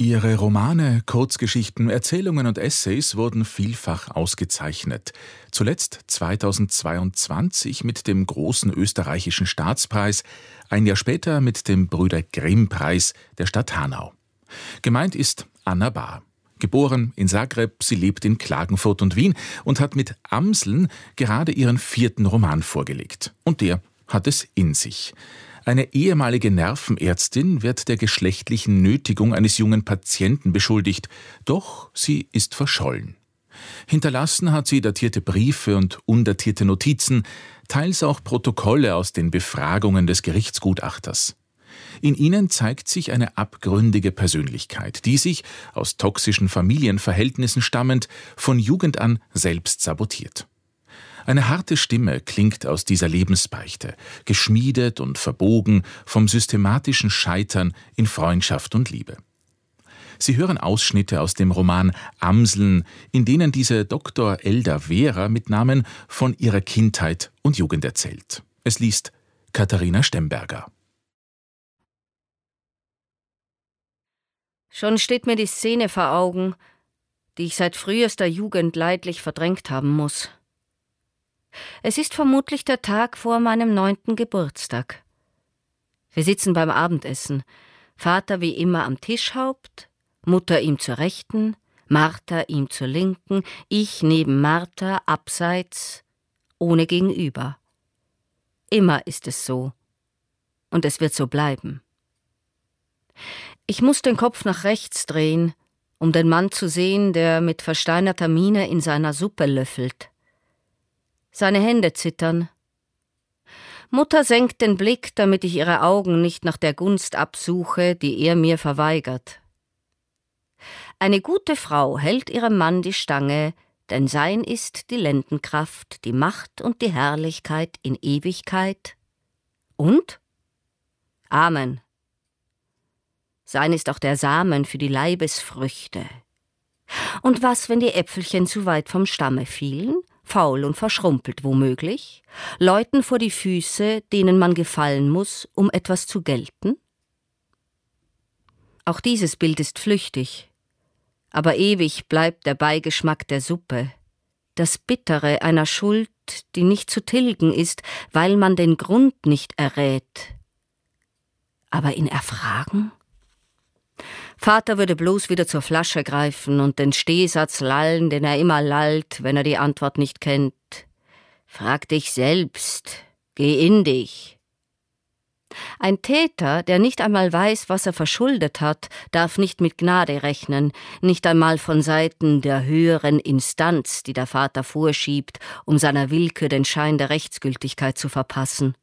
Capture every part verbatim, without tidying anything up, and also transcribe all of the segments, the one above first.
Ihre Romane, Kurzgeschichten, Erzählungen und Essays wurden vielfach ausgezeichnet. Zuletzt zweitausendzweiundzwanzig mit dem Großen Österreichischen Staatspreis, ein Jahr später mit dem Brüder-Grimm-Preis der Stadt Hanau. Gemeint ist Anna Bahr. Geboren in Zagreb, sie lebt in Klagenfurt und Wien und hat mit Amseln gerade ihren vierten Roman vorgelegt. Und der hat es in sich. Eine ehemalige Nervenärztin wird der geschlechtlichen Nötigung eines jungen Patienten beschuldigt, doch sie ist verschollen. Hinterlassen hat sie datierte Briefe und undatierte Notizen, teils auch Protokolle aus den Befragungen des Gerichtsgutachters. In ihnen zeigt sich eine abgründige Persönlichkeit, die sich, aus toxischen Familienverhältnissen stammend, von Jugend an selbst sabotiert. Eine harte Stimme klingt aus dieser Lebensbeichte, geschmiedet und verbogen vom systematischen Scheitern in Freundschaft und Liebe. Sie hören Ausschnitte aus dem Roman Amseln, in denen diese Doktor Elda Vera mit Namen von ihrer Kindheit und Jugend erzählt. Es liest Katharina Stemberger. Schon steht mir die Szene vor Augen, die ich seit frühester Jugend leidlich verdrängt haben muss. Es ist vermutlich der Tag vor meinem neunten Geburtstag. Wir sitzen beim Abendessen. Vater wie immer am Tischhaupt, Mutter ihm zur Rechten, Martha ihm zur Linken, ich neben Martha abseits, ohne Gegenüber. Immer ist es so. Und es wird so bleiben. Ich muss den Kopf nach rechts drehen, um den Mann zu sehen, der mit versteinerter Miene in seiner Suppe löffelt. Seine Hände zittern. Mutter senkt den Blick, damit ich ihre Augen nicht nach der Gunst absuche, die er mir verweigert. Eine gute Frau hält ihrem Mann die Stange, denn sein ist die Lendenkraft, die Macht und die Herrlichkeit in Ewigkeit. Und? Amen. Sein ist auch der Samen für die Leibesfrüchte. Und was, wenn die Äpfelchen zu weit vom Stamme fielen? Faul und verschrumpelt womöglich, Leuten vor die Füße, denen man gefallen muss, um etwas zu gelten? Auch dieses Bild ist flüchtig, aber ewig bleibt der Beigeschmack der Suppe, das Bittere einer Schuld, die nicht zu tilgen ist, weil man den Grund nicht errät. Aber ihn erfragen? Vater würde bloß wieder zur Flasche greifen und den Stehsatz lallen, den er immer lallt, wenn er die Antwort nicht kennt. Frag dich selbst, geh in dich. Ein Täter, der nicht einmal weiß, was er verschuldet hat, darf nicht mit Gnade rechnen, nicht einmal von Seiten der höheren Instanz, die der Vater vorschiebt, um seiner Willkür den Schein der Rechtsgültigkeit zu verpassen.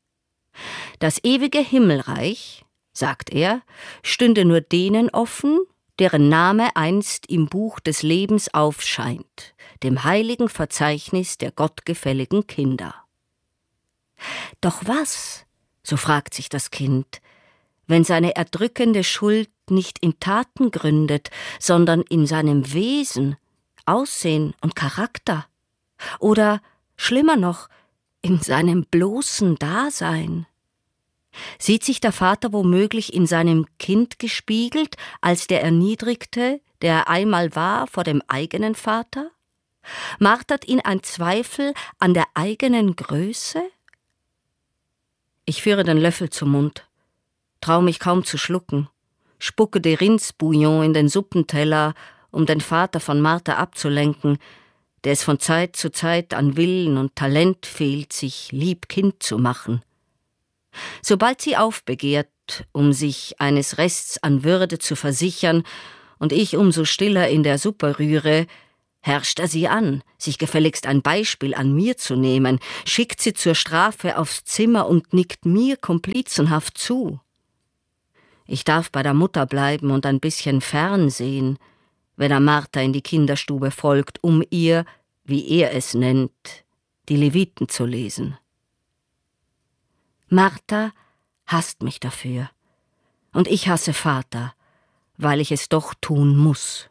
Das ewige Himmelreich, sagt er, stünde nur denen offen, deren Name einst im Buch des Lebens aufscheint, dem heiligen Verzeichnis der gottgefälligen Kinder. Doch was, so fragt sich das Kind, wenn seine erdrückende Schuld nicht in Taten gründet, sondern in seinem Wesen, Aussehen und Charakter? Oder, schlimmer noch, in seinem bloßen Dasein? Sieht sich der Vater womöglich in seinem Kind gespiegelt, als der Erniedrigte, der er einmal war vor dem eigenen Vater? Martert ihn ein Zweifel an der eigenen Größe? Ich führe den Löffel zum Mund, trau mich kaum zu schlucken, spucke de Rindsbouillon in den Suppenteller, um den Vater von Martha abzulenken, der es von Zeit zu Zeit an Willen und Talent fehlt, sich lieb Kind zu machen. Sobald sie aufbegehrt, um sich eines Rests an Würde zu versichern, und ich umso stiller in der Suppe rühre, herrscht er sie an, sich gefälligst ein Beispiel an mir zu nehmen, schickt sie zur Strafe aufs Zimmer und nickt mir komplizenhaft zu. Ich darf bei der Mutter bleiben und ein bisschen fernsehen, wenn er Martha in die Kinderstube folgt, um ihr, wie er es nennt, die Leviten zu lesen. Martha hasst mich dafür, und ich hasse Vater, weil ich es doch tun muss.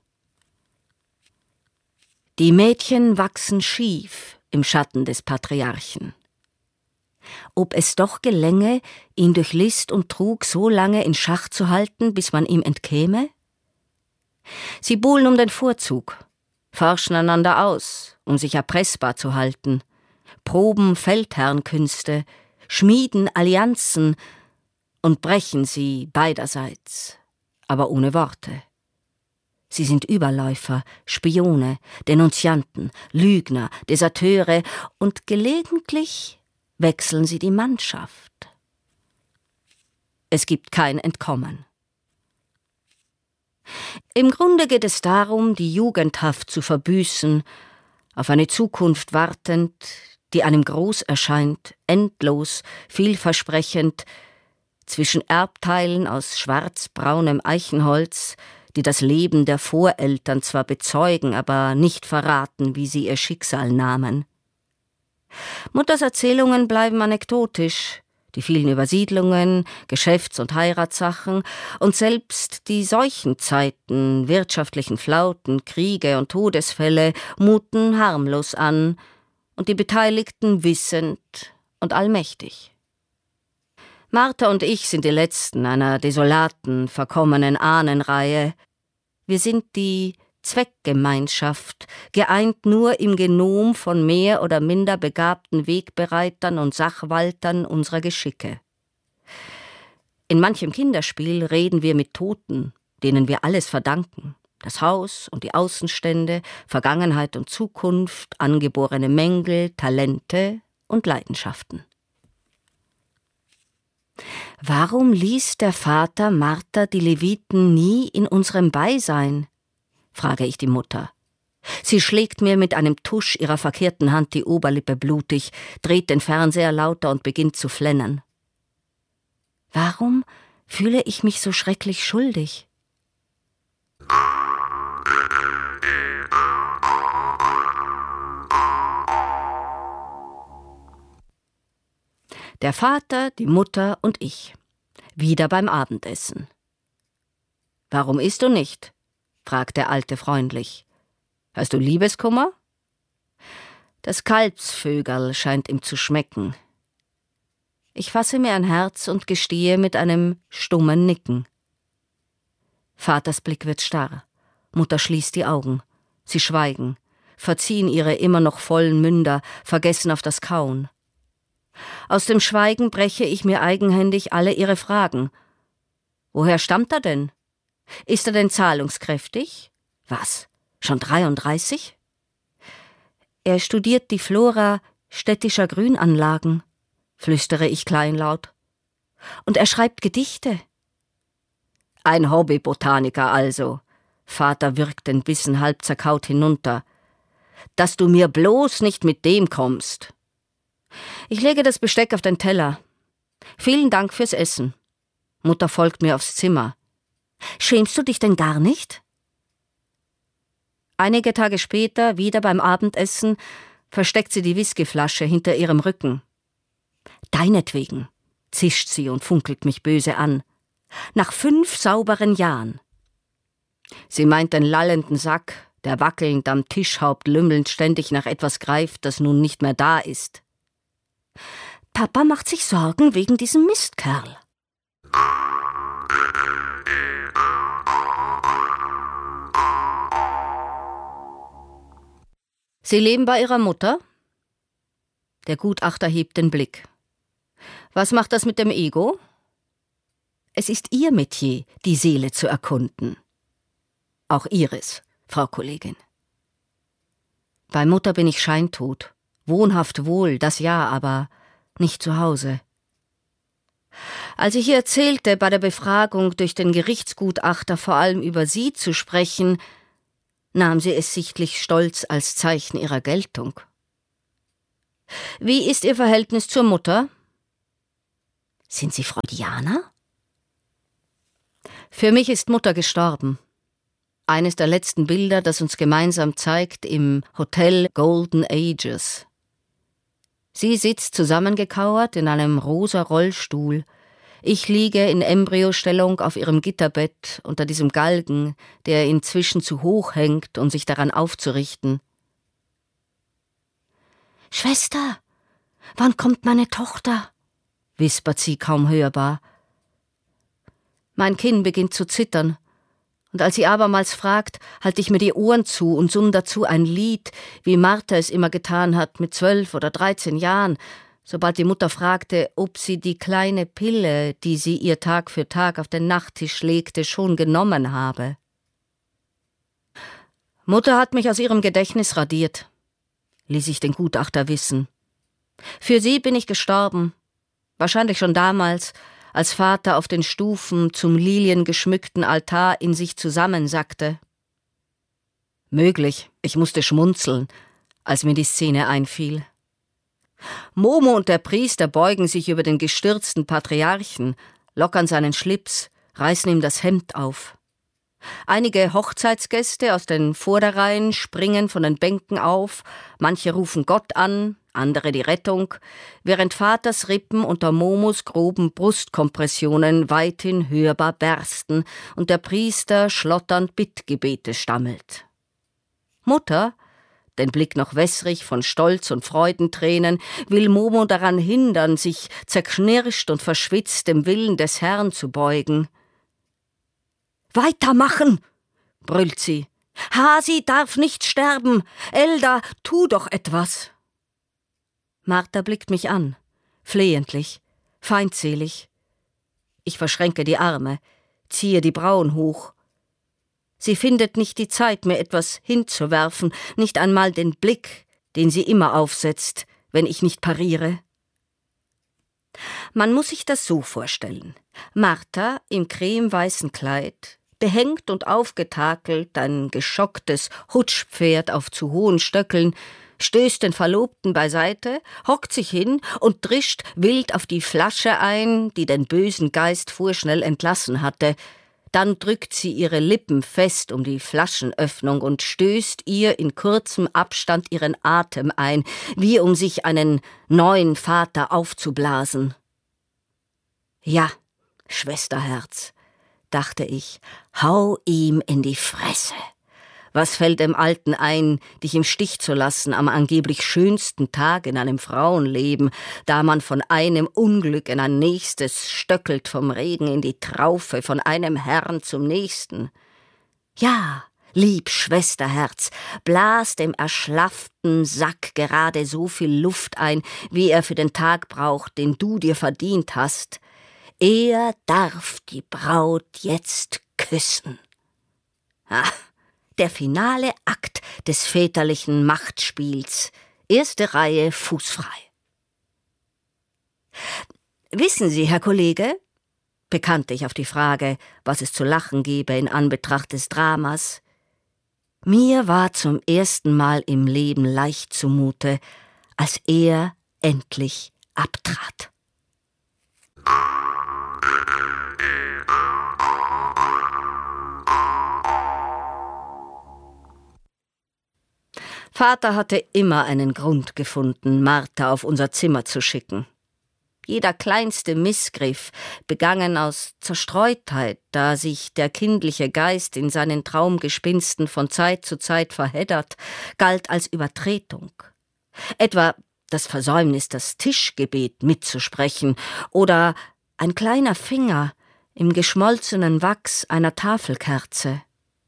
Die Mädchen wachsen schief im Schatten des Patriarchen. Ob es doch gelänge, ihn durch List und Trug so lange in Schach zu halten, bis man ihm entkäme? Sie buhlen um den Vorzug, forschen einander aus, um sich erpressbar zu halten, proben Feldherrnkünste, schmieden Allianzen und brechen sie beiderseits, aber ohne Worte. Sie sind Überläufer, Spione, Denunzianten, Lügner, Deserteure und gelegentlich wechseln sie die Mannschaft. Es gibt kein Entkommen. Im Grunde geht es darum, die Jugendhaft zu verbüßen, auf eine Zukunft wartend, die einem groß erscheint, endlos, vielversprechend, zwischen Erbteilen aus schwarzbraunem Eichenholz, die das Leben der Voreltern zwar bezeugen, aber nicht verraten, wie sie ihr Schicksal nahmen. Mutters Erzählungen bleiben anekdotisch, die vielen Übersiedlungen, Geschäfts- und Heiratssachen und selbst die Seuchenzeiten, wirtschaftlichen Flauten, Kriege und Todesfälle muten harmlos an und die Beteiligten wissend und allmächtig. Martha und ich sind die Letzten einer desolaten, verkommenen Ahnenreihe. Wir sind die Zweckgemeinschaft, geeint nur im Genom von mehr oder minder begabten Wegbereitern und Sachwaltern unserer Geschicke. In manchem Kinderspiel reden wir mit Toten, denen wir alles verdanken. Das Haus und die Außenstände, Vergangenheit und Zukunft, angeborene Mängel, Talente und Leidenschaften. Warum ließ der Vater Martha die Leviten nie in unserem Beisein? Frage ich die Mutter. Sie schlägt mir mit einem Tusch ihrer verkehrten Hand die Oberlippe blutig, dreht den Fernseher lauter und beginnt zu flennen. Warum fühle ich mich so schrecklich schuldig? Der Vater, die Mutter und ich. Wieder beim Abendessen. »Warum isst du nicht?« fragt der Alte freundlich. »Hast du Liebeskummer?« Das Kalbsvögerl scheint ihm zu schmecken. Ich fasse mir ein Herz und gestehe mit einem stummen Nicken. Vaters Blick wird starr. Mutter schließt die Augen. Sie schweigen, verziehen ihre immer noch vollen Münder, vergessen auf das Kauen. Aus dem Schweigen breche ich mir eigenhändig alle ihre Fragen. Woher stammt er denn? Ist er denn zahlungskräftig? Was, schon dreiunddreißig? Er studiert die Flora städtischer Grünanlagen, flüstere ich kleinlaut. Und er schreibt Gedichte. Ein Hobbybotaniker also. Vater würgt den Bissen halb zerkaut hinunter. Dass du mir bloß nicht mit dem kommst. Ich lege das Besteck auf den Teller. Vielen Dank fürs Essen. Mutter folgt mir aufs Zimmer. Schämst du dich denn gar nicht? Einige Tage später, wieder beim Abendessen, versteckt sie die Whiskyflasche hinter ihrem Rücken. Deinetwegen, zischt sie und funkelt mich böse an. Nach fünf sauberen Jahren. Sie meint den lallenden Sack, der wackelnd am Tischhaupt lümmelnd ständig nach etwas greift, das nun nicht mehr da ist. Papa macht sich Sorgen wegen diesem Mistkerl. Sie leben bei Ihrer Mutter? Der Gutachter hebt den Blick. Was macht das mit dem Ego? Es ist Ihr Metier, die Seele zu erkunden. Auch Ihres, Frau Kollegin. Bei Mutter bin ich scheintot. Wohnhaft wohl, das ja, aber nicht zu Hause. Als ich ihr erzählte, bei der Befragung durch den Gerichtsgutachter vor allem über sie zu sprechen, nahm sie es sichtlich stolz als Zeichen ihrer Geltung. Wie ist Ihr Verhältnis zur Mutter? Sind Sie Freudianer? Für mich ist Mutter gestorben. Eines der letzten Bilder, das uns gemeinsam zeigt, im Hotel Golden Ages. Sie sitzt zusammengekauert in einem rosa Rollstuhl. Ich liege in Embryostellung auf ihrem Gitterbett unter diesem Galgen, der inzwischen zu hoch hängt, um sich daran aufzurichten. »Schwester, wann kommt meine Tochter?« wispert sie kaum hörbar. Mein Kinn beginnt zu zittern, Und als sie abermals fragt, halte ich mir die Ohren zu und summ dazu ein Lied, wie Martha es immer getan hat, mit zwölf oder dreizehn Jahren, sobald die Mutter fragte, ob sie die kleine Pille, die sie ihr Tag für Tag auf den Nachttisch legte, schon genommen habe. Mutter hat mich aus ihrem Gedächtnis radiert, ließ ich den Gutachter wissen. Für sie bin ich gestorben, wahrscheinlich schon damals, als Vater auf den Stufen zum liliengeschmückten Altar in sich zusammensackte. Möglich, ich musste schmunzeln, als mir die Szene einfiel. Momo und der Priester beugen sich über den gestürzten Patriarchen, lockern seinen Schlips, reißen ihm das Hemd auf. Einige Hochzeitsgäste aus den Vorderreihen springen von den Bänken auf, manche rufen Gott an, andere die Rettung, während Vaters Rippen unter Momos groben Brustkompressionen weithin hörbar bersten und der Priester schlotternd Bittgebete stammelt. Mutter, den Blick noch wässrig von Stolz und Freudentränen, will Momo daran hindern, sich zerknirscht und verschwitzt dem Willen des Herrn zu beugen. »Weitermachen«, brüllt sie. »Hasi darf nicht sterben. Elda, tu doch etwas.« Martha blickt mich an, flehentlich, feindselig. Ich verschränke die Arme, ziehe die Brauen hoch. Sie findet nicht die Zeit, mir etwas hinzuwerfen, nicht einmal den Blick, den sie immer aufsetzt, wenn ich nicht pariere. Man muss sich das so vorstellen. Martha im cremeweißen Kleid, behängt und aufgetakelt, ein geschocktes Hutschpferd auf zu hohen Stöckeln, stößt den Verlobten beiseite, hockt sich hin und drischt wild auf die Flasche ein, die den bösen Geist vorschnell entlassen hatte. Dann drückt sie ihre Lippen fest um die Flaschenöffnung und stößt ihr in kurzem Abstand ihren Atem ein, wie um sich einen neuen Vater aufzublasen. Ja, Schwesterherz, dachte ich, hau ihm in die Fresse. Was fällt dem Alten ein, dich im Stich zu lassen am angeblich schönsten Tag in einem Frauenleben, da man von einem Unglück in ein nächstes stöckelt, vom Regen in die Traufe, von einem Herrn zum nächsten? Ja, lieb Schwesterherz, blas dem erschlafften Sack gerade so viel Luft ein, wie er für den Tag braucht, den du dir verdient hast. Er darf die Braut jetzt küssen. Ah, der finale Akt des väterlichen Machtspiels. Erste Reihe fußfrei. »Wissen Sie, Herr Kollege«, bekannte ich auf die Frage, was es zu lachen gebe in Anbetracht des Dramas, mir war zum ersten Mal im Leben leicht zumute, als er endlich abtrat. Vater hatte immer einen Grund gefunden, Martha auf unser Zimmer zu schicken. Jeder kleinste Missgriff, begangen aus Zerstreutheit, da sich der kindliche Geist in seinen Traumgespinsten von Zeit zu Zeit verheddert, galt als Übertretung. Etwa das Versäumnis, das Tischgebet mitzusprechen oder ein kleiner Finger im geschmolzenen Wachs einer Tafelkerze.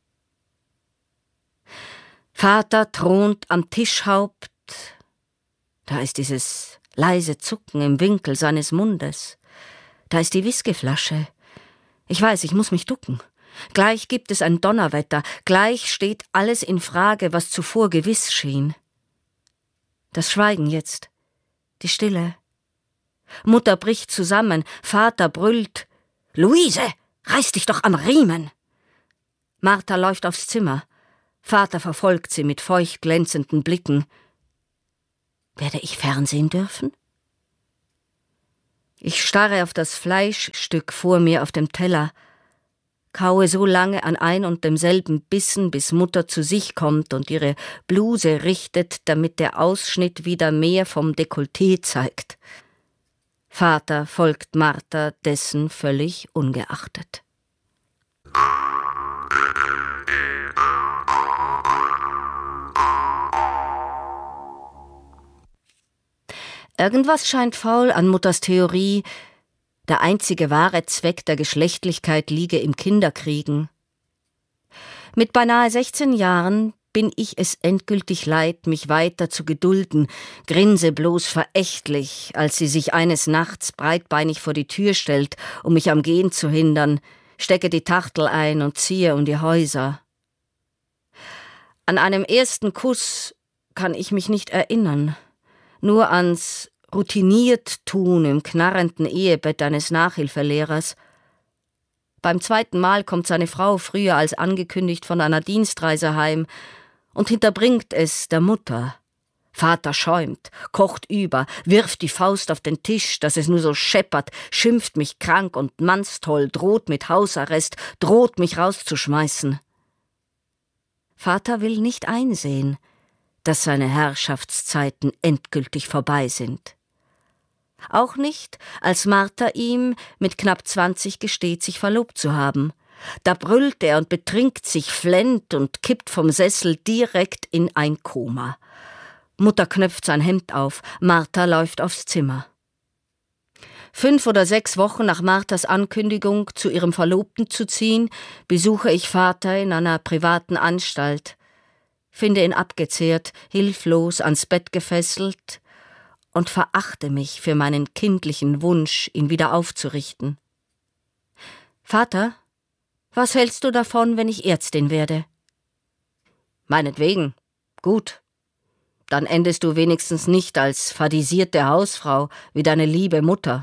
Vater thront am Tischhaupt, da ist dieses leise Zucken im Winkel seines Mundes, da ist die Whiskyflasche. Ich weiß, ich muss mich ducken. Gleich gibt es ein Donnerwetter, gleich steht alles in Frage, was zuvor gewiss schien. Das Schweigen jetzt, die Stille. Mutter bricht zusammen, Vater brüllt: »Luise, reiß dich doch am Riemen!« Martha läuft aufs Zimmer. Vater verfolgt sie mit feucht glänzenden Blicken. Werde ich fernsehen dürfen? Ich starre auf das Fleischstück vor mir auf dem Teller, kaue so lange an ein und demselben Bissen, bis Mutter zu sich kommt und ihre Bluse richtet, damit der Ausschnitt wieder mehr vom Dekolleté zeigt. Vater folgt Martha dessen völlig ungeachtet. Irgendwas scheint faul an Mutters Theorie, der einzige wahre Zweck der Geschlechtlichkeit liege im Kinderkriegen. Mit beinahe sechzehn Jahren bin ich es endgültig leid, mich weiter zu gedulden, grinse bloß verächtlich, als sie sich eines Nachts breitbeinig vor die Tür stellt, um mich am Gehen zu hindern, stecke die Tachtel ein und ziehe um die Häuser. An einem ersten Kuss kann ich mich nicht erinnern, nur ans routiniert Tun im knarrenden Ehebett eines Nachhilfelehrers. Beim zweiten Mal kommt seine Frau früher als angekündigt von einer Dienstreise heim und hinterbringt es der Mutter. Vater schäumt, kocht über, wirft die Faust auf den Tisch, dass es nur so scheppert, schimpft mich krank und mannstoll, droht mit Hausarrest, droht mich rauszuschmeißen. Vater will nicht einsehen, dass seine Herrschaftszeiten endgültig vorbei sind. Auch nicht, als Martha ihm mit knapp zwanzig gesteht, sich verlobt zu haben. Da brüllt er und betrinkt sich, flennt und kippt vom Sessel direkt in ein Koma. Mutter knöpft sein Hemd auf, Martha läuft aufs Zimmer. Fünf oder sechs Wochen nach Marthas Ankündigung, zu ihrem Verlobten zu ziehen, besuche ich Vater in einer privaten Anstalt, finde ihn abgezehrt, hilflos ans Bett gefesselt und verachte mich für meinen kindlichen Wunsch, ihn wieder aufzurichten. »Vater, was hältst du davon, wenn ich Ärztin werde?« »Meinetwegen, gut. Dann endest du wenigstens nicht als fadisierte Hausfrau wie deine liebe Mutter.«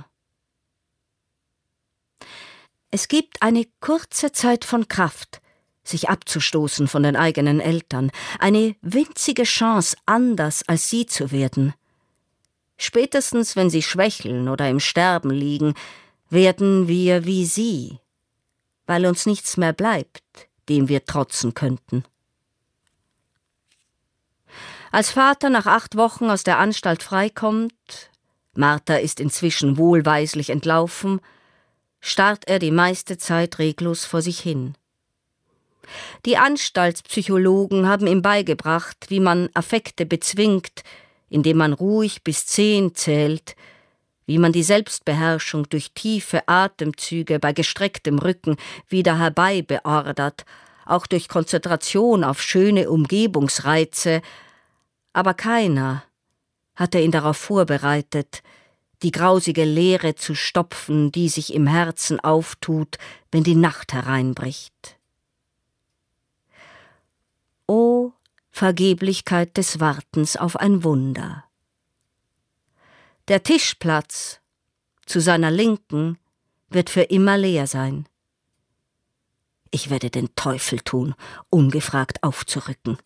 Es gibt eine kurze Zeit von Kraft, sich abzustoßen von den eigenen Eltern, eine winzige Chance, anders als sie zu werden. Spätestens, wenn sie schwächeln oder im Sterben liegen, werden wir wie sie, weil uns nichts mehr bleibt, dem wir trotzen könnten. Als Vater nach acht Wochen aus der Anstalt freikommt, Martha ist inzwischen wohlweislich entlaufen, starrt er die meiste Zeit reglos vor sich hin. Die Anstaltspsychologen haben ihm beigebracht, wie man Affekte bezwingt, indem man ruhig bis zehn zählt, wie man die Selbstbeherrschung durch tiefe Atemzüge bei gestrecktem Rücken wieder herbei beordert, auch durch Konzentration auf schöne Umgebungsreize, aber keiner hatte ihn darauf vorbereitet, die grausige Leere zu stopfen, die sich im Herzen auftut, wenn die Nacht hereinbricht. O Vergeblichkeit des Wartens auf ein Wunder! Der Tischplatz zu seiner Linken wird für immer leer sein. Ich werde den Teufel tun, ungefragt aufzurücken.